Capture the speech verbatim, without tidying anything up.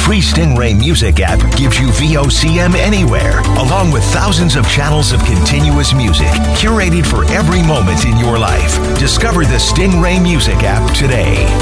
free Stingray Music app gives you V O C M anywhere, along with thousands of channels of continuous music curated for every moment in your life. Discover the Stingray Music app today.